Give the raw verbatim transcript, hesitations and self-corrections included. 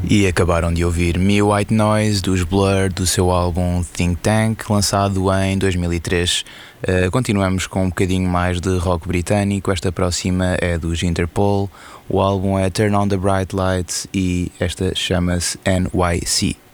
E acabaram de ouvir Me White Noise dos Blur, do seu álbum Think Tank, lançado em dois mil e três. Uh, continuamos com um bocadinho mais de rock britânico. Esta próxima é dos Interpol, o álbum é Turn on the Bright Lights e esta chama-se N Y C.